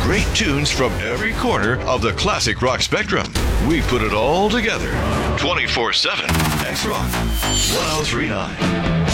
Great tunes from every corner of the classic rock spectrum. We put it all together. 24/7 X Rock 1039.